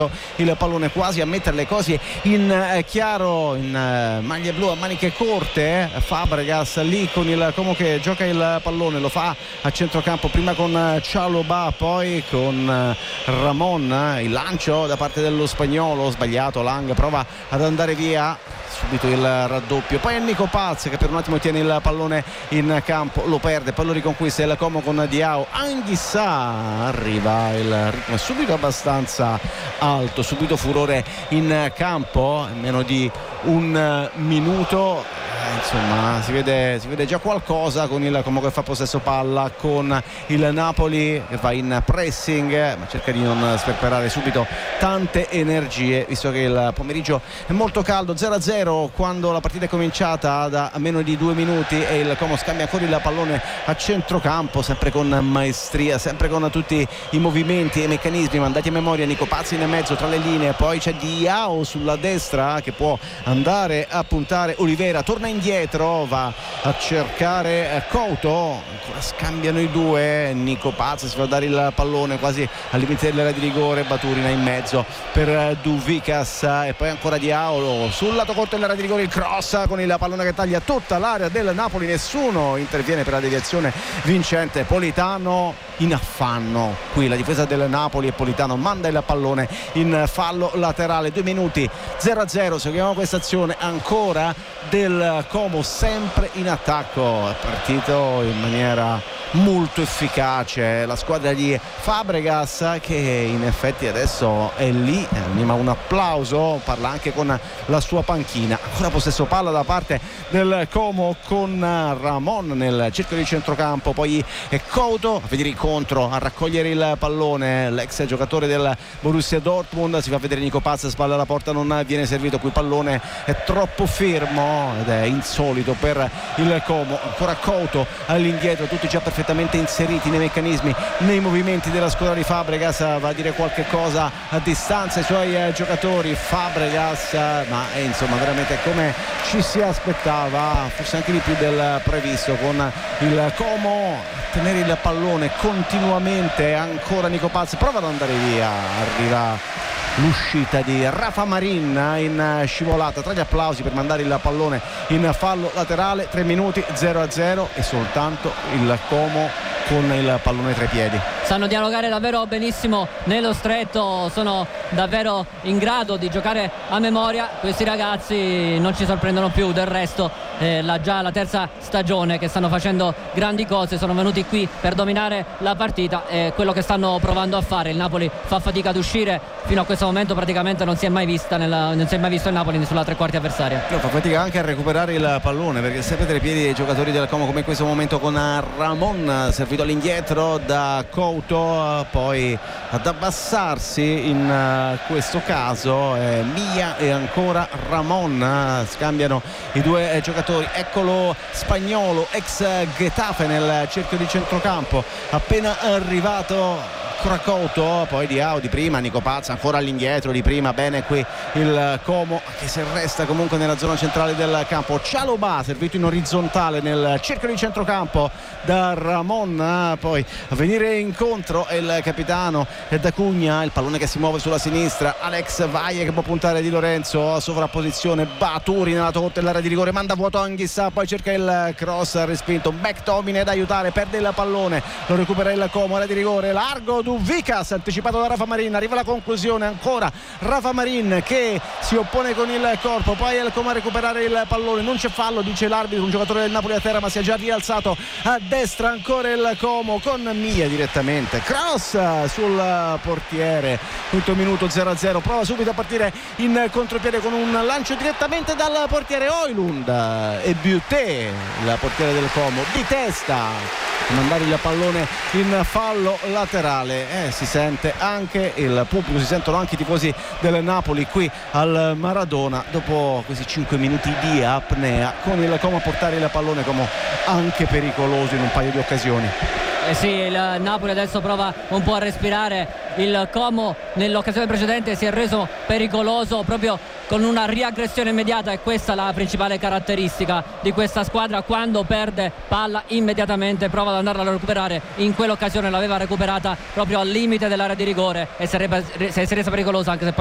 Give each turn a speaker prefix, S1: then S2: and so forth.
S1: il pallone, quasi a mettere le cose in chiaro, in maglie blu a maniche corte. Fabregas lì con il Como che gioca il pallone, lo fa a centrocampo prima con Chalobah, poi con Ramon. Il lancio da parte dello spagnolo sbagliato, Lang prova ad andare via, subito il raddoppio, poi è Nico Paz che per un attimo tiene il pallone in campo, lo perde, poi lo riconquista il Como con Diao. Anghissà, arriva, il ritmo è subito abbastanza alto, subito furore in campo, in meno di un minuto, insomma si vede già qualcosa con il Como che fa possesso palla, con il Napoli che va in pressing ma cerca di non sperperare subito tante energie, visto che il pomeriggio è molto caldo. 0-0 quando la partita è cominciata da meno di 2 minuti e il Como scambia ancora il pallone a centrocampo, sempre con maestria, sempre con tutti i movimenti e i meccanismi mandati a memoria. Nico Pazzi in mezzo tra le linee, poi c'è Diao sulla destra che può andare a puntare. Olivera torna indietro, va a cercare Couto, ancora scambiano i due. Nico Pazzi si fa dare il pallone quasi al limite dell'area di rigore, Baturina in mezzo per Duvicas e poi ancora Diao sul lato corto dell'area di rigore, il cross con il pallone che taglia tutta l'area del Napoli, nessuno interviene per la deviazione vincente. Politano in affanno, qui la difesa del Napoli e Politano manda il pallone in fallo laterale. 2 minuti, 0-0, seguiamo questa azione ancora del Como sempre in attacco, è partito in maniera molto efficace la squadra di Fabregas che in effetti adesso è lì, anima un applauso, parla anche con la sua panchina. Ancora possesso palla da parte del Como con Ramon nel cerchio di centrocampo, poi è Couto a vedere incontro, a raccogliere il pallone, l'ex giocatore del Borussia Dortmund, si fa vedere Nico Paz, spalla alla porta, non viene servito, qui pallone è troppo fermo ed è insolito per il Como. Ancora Couto all'indietro, tutti già perfettamente inseriti nei meccanismi, nei movimenti della squadra di Fabregas, va a dire qualche cosa a distanza ai suoi giocatori. Fabregas, ma è insomma veramente come ci si aspettava, forse anche di più del previsto, con il Como tenere il pallone continuamente. Ancora Nico Paz prova ad andare via, arriva l'uscita di Rafa Marin in scivolata, tra gli applausi per mandare il pallone in fallo laterale. 3 minuti, 0-0 e soltanto il Como con il pallone tra i piedi.
S2: Sanno dialogare davvero benissimo nello stretto, sono davvero in grado di giocare a memoria. Questi ragazzi non ci sorprendono più, del resto già la terza stagione che stanno facendo grandi cose, sono venuti qui per dominare la partita e quello che stanno provando a fare. Il Napoli fa fatica ad uscire, fino a questo momento praticamente non si è mai visto il Napoli sulla tre quarti avversaria.
S1: Fa fatica anche a recuperare il pallone perché sempre tra i piedi dei giocatori del Como, come in questo momento con Ramon servito all'indietro da Couto, poi ad abbassarsi in questo caso Mia e ancora Ramon, scambiano i due giocatori. Eccolo spagnolo, ex Getafe nel cerchio di centrocampo, appena arrivato. Couto, poi Diao di prima, Nico Paz ancora all'indietro di prima, bene qui il Como che si resta comunque nella zona centrale del campo. Chalobah servito in orizzontale nel cerchio di centrocampo da Ramon, poi a venire incontro è il capitano da Cugna, il pallone che si muove sulla sinistra, Alex Valle che può puntare Di Lorenzo a sovrapposizione, Baturi nella corte dell'area di rigore, manda vuoto Anghissà, poi cerca il cross respinto, McTominay ad aiutare, perde il pallone, lo recupera il Como, area di rigore, largo Duvicas anticipato da Rafa Marin, arriva la conclusione, ancora Rafa Marin che si oppone con il corpo, poi è il Como a recuperare il pallone, non c'è fallo dice l'arbitro, un giocatore del Napoli a terra ma si è già rialzato a destra, ancora il Como con Mia direttamente, cross sul portiere. Quinto minuto, 0-0, prova subito a partire in contropiede con un lancio direttamente dal portiere Højlund e Buté, il portiere del Como, di testa mandare il pallone in fallo laterale. Si sente anche il pubblico, si sentono anche i tifosi del Napoli qui al Maradona dopo questi 5 minuti di apnea, con il Como a portare il pallone, come anche pericoloso in un paio di occasioni.
S2: Sì, il Napoli adesso prova un po' a respirare. Il Como nell'occasione precedente si è reso pericoloso proprio con una riaggressione immediata, e questa è la principale caratteristica di questa squadra: quando perde palla immediatamente prova ad andarla a recuperare. In quell'occasione l'aveva recuperata proprio al limite dell'area di rigore e si è resa pericolosa, anche se poi